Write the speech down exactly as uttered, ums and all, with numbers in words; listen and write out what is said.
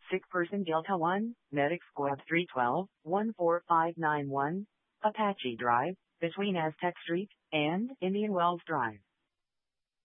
Sick person Delta one, Medic Squad three twelve, one four five nine one, Apache Drive, between Aztec Street and Indian Wells Drive.